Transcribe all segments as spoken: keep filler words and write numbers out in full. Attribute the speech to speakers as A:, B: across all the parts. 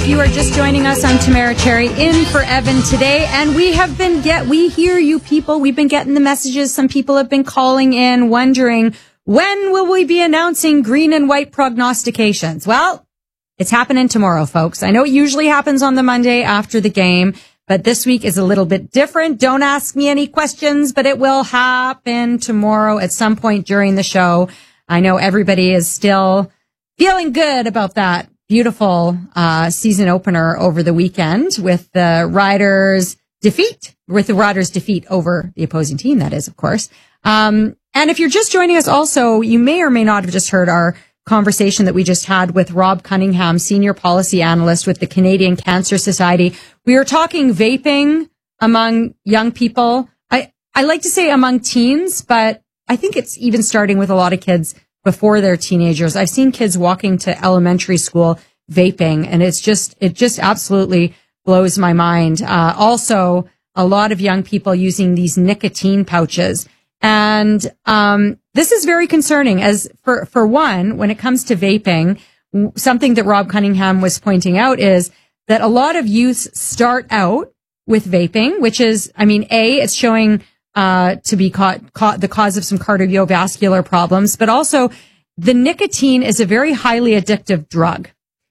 A: If you are just joining us, I'm Tamara Cherry in for Evan today, and we have been get we hear you people. We've been getting the messages. Some people have been calling in wondering, when will we be announcing green and white prognostications? Well, it's happening tomorrow, folks. I know it usually happens on the Monday after the game, but this week is a little bit different. Don't ask me any questions, but it will happen tomorrow at some point during the show. I know everybody is still feeling good about that beautiful uh season opener over the weekend with the Riders' defeat, with the Riders' defeat over the opposing team, that is, of course. Um and if you're just joining us also, you may or may not have just heard our conversation that we just had with Rob Cunningham, Senior Policy Analyst with the Canadian Cancer Society. We were talking vaping among young people. I, I like to say among teens, but I think it's even starting with a lot of kids before they're teenagers. I've seen kids walking to elementary school vaping, and it's just, it just absolutely blows my mind. Uh, also, a lot of young people using these nicotine pouches. And, um, this is very concerning as for, for one, when it comes to vaping, something that Rob Cunningham was pointing out is that a lot of youth start out with vaping, which is, I mean, A, it's showing Uh, to be caught, caught the cause of some cardiovascular problems, but also the nicotine is a very highly addictive drug.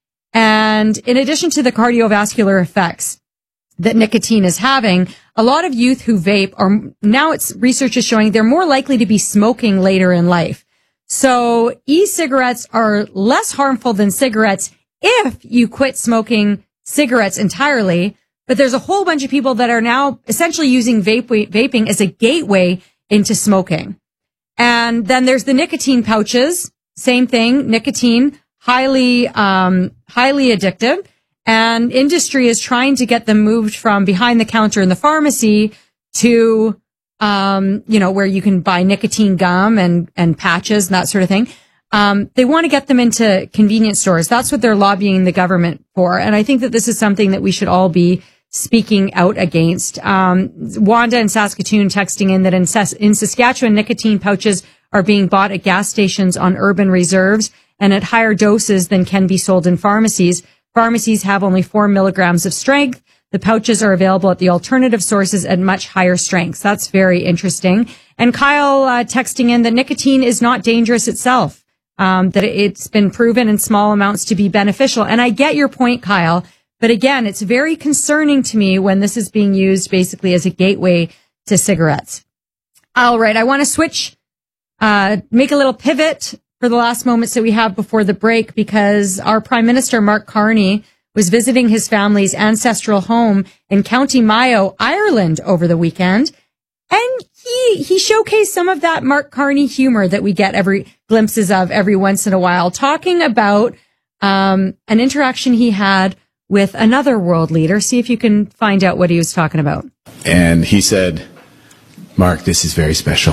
A: And in addition to the cardiovascular effects that nicotine is having, a lot of youth who vape are now it's research is showing they're more likely to be smoking later in life. So e-cigarettes are less harmful than cigarettes if you quit smoking cigarettes entirely. But there's a whole bunch of people that are now essentially using vape, vaping as a gateway into smoking. And then there's the nicotine pouches. Same thing. Nicotine, highly, um, highly addictive. And industry is trying to get them moved from behind the counter in the pharmacy to, um, you know, where you can buy nicotine gum and, and patches and that sort of thing. Um, they want to get them into convenience stores. That's what they're lobbying the government for. And I think that this is something that we should all be speaking out against. Um, Wanda in Saskatoon texting in that in, Sas- in Saskatchewan, nicotine pouches are being bought at gas stations on urban reserves and at higher doses than can be sold in pharmacies. Pharmacies have only four milligrams of strength. The pouches are available at the alternative sources at much higher strengths. That's very interesting. And Kyle uh, texting in that nicotine is not dangerous itself, um, that it's been proven in small amounts to be beneficial. And I get your point, Kyle. But again, it's very concerning to me when this is being used basically as a gateway to cigarettes. All right. I want to switch, uh, make a little pivot for the last moments that we have before the break, because our Prime Minister, Mark Carney, was visiting his family's ancestral home in County Mayo, Ireland over the weekend. And he, he showcased some of that Mark Carney humor that we get every glimpses of every once in a while, talking about, um, an interaction he had with another world leader. See if you can find out what he was talking about.
B: And he said, Mark, this is very special.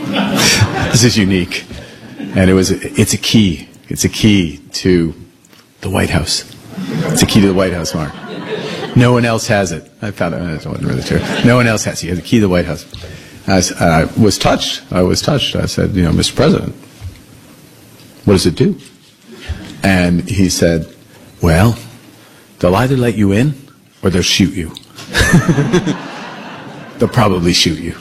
B: This is unique. And it was, it's a key. It's a key to the White House. It's a key to the White House, Mark. No one else has it. I found it. That wasn't really true. No one else has it. He has the key to the White House. I was, uh, was touched. I was touched. I said, you know, Mister President, what does it do? And he said, well, they'll either let you in or they'll shoot you. They'll probably shoot you.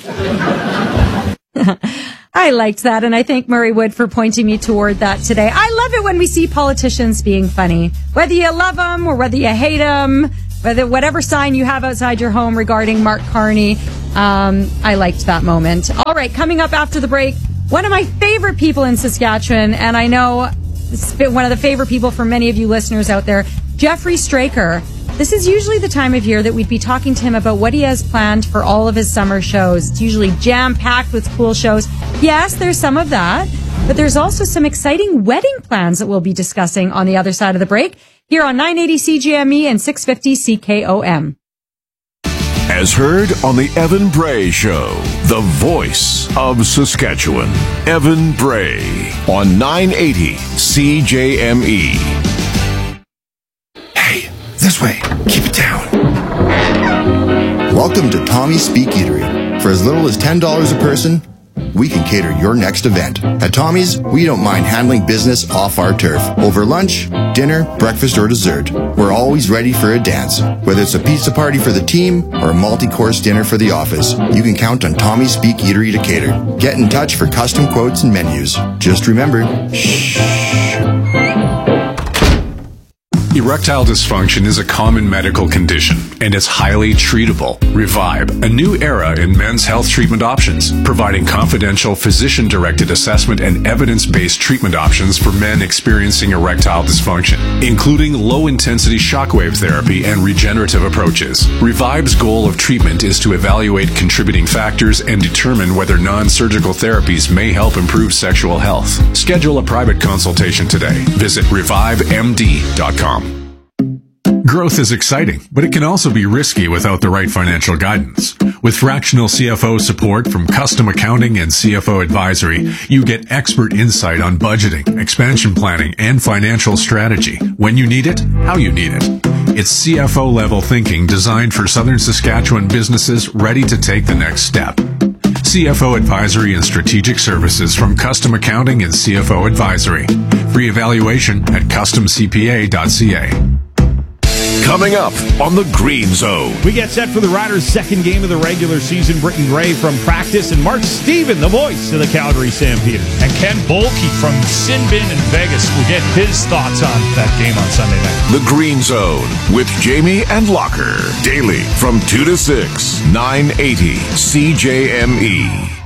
A: I liked that, and I thank Murray Wood for pointing me toward that today. I love it when we see politicians being funny. Whether you love them or whether you hate them, whether whatever sign you have outside your home regarding Mark Carney, um, I liked that moment. All right, coming up after the break, one of my favorite people in Saskatchewan, and I know this has been one of the favorite people for many of you listeners out there, Jeffrey Straker. This is usually the time of year that we'd be talking to him about what he has planned for all of his summer shows. It's usually jam-packed with cool shows. Yes, there's some of that, but there's also some exciting wedding plans that we'll be discussing on the other side of the break here on nine eighty C J M E and six fifty C K O M.
C: As heard on the Evan Bray Show, the voice of Saskatchewan, Evan Bray on nine eighty C J M E.
D: Hey, this way. Keep it down. Welcome to Tommy's Speak Eatery. For as little as ten dollars a person, we can cater your next event. At Tommy's, we don't mind handling business off our turf. Over lunch, dinner, breakfast, or dessert, we're always ready for a dance. Whether it's a pizza party for the team or a multi-course dinner for the office, you can count on Tommy's Speak Eatery to cater. Get in touch for custom quotes and menus. Just remember, shh.
E: Erectile dysfunction is a common medical condition, and it's highly treatable. Revive, a new era in men's health treatment options, providing confidential, physician-directed assessment and evidence-based treatment options for men experiencing erectile dysfunction, including low-intensity shockwave therapy and regenerative approaches. Revive's goal of treatment is to evaluate contributing factors and determine whether non-surgical therapies may help improve sexual health. Schedule a private consultation today. Visit revive m d dot com. Growth is exciting, but it can also be risky without the right financial guidance. With fractional C F O support from Custom Accounting and C F O Advisory, you get expert insight on budgeting, expansion planning, and financial strategy. When you need it, how you need it. It's C F O-level thinking designed for Southern Saskatchewan businesses ready to take the next step. C F O Advisory and Strategic Services from Custom Accounting and C F O Advisory. Free evaluation at custom c p a dot c a.
C: Coming up on the Green Zone.
F: We get set for the Riders' second game of the regular season. Britton Gray from practice and Mark Steven, the voice of the Calgary Stampeders.
G: And Ken Bolke from Sinbin in Vegas will get his thoughts on that game on Sunday night.
C: The Green Zone with Jamie and Locker. Daily from two to six, nine eighty C J M E.